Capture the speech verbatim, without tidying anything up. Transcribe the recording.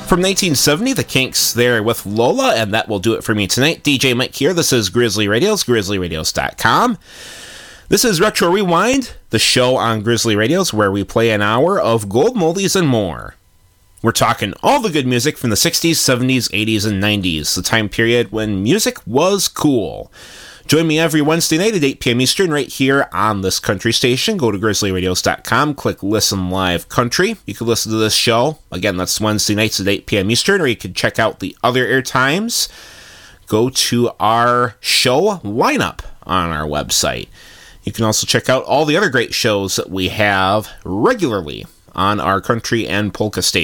From nineteen seventy, the Kinks there with Lola, and that will do it for me tonight. D J Mike here. This is Grizzly Radios, grizzly radios dot com. This is Retro Rewind, the show on Grizzly Radios where we play an hour of gold moldies and more. We're talking all the good music from the sixties, seventies, eighties, and nineties, the time period when music was cool. Join me every Wednesday night at eight p.m. Eastern right here on this country station. Go to grizzly radios dot com, click Listen Live Country. You can listen to this show. Again, that's Wednesday nights at eight p.m. Eastern, or you can check out the other air times. Go to our show lineup on our website. You can also check out all the other great shows that we have regularly on our country and polka station.